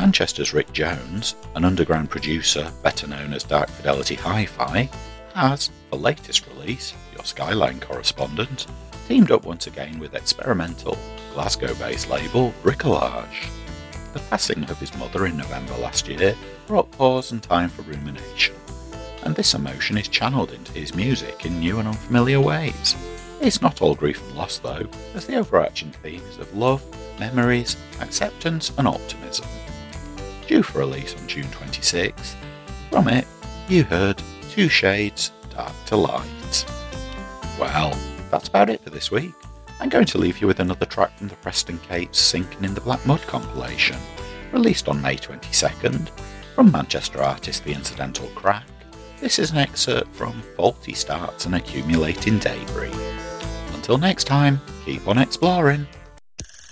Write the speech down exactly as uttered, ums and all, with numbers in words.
Manchester's Rick Jones, an underground producer better known as Dark Fidelity Hi-Fi, has, for latest release, Your Skyline Correspondent, teamed up once again with experimental, Glasgow-based label Bricolage. The passing of his mother in November last year brought pause and time for rumination, and this emotion is channeled into his music in new and unfamiliar ways. It's not all grief and loss though, as the overarching theme is of love, memories, acceptance and optimism. Due for release on June twenty-sixth, from it you heard Two Shades, Dark to Light. Well, that's about it for this week. I'm going to leave you with another track from the Preston Capes Sinking in the Black Mud compilation, released on May twenty-second, from Manchester artist The Incidental Crack. This is an excerpt from Faulty Starts and Accumulating Debris. Until next time, keep on exploring.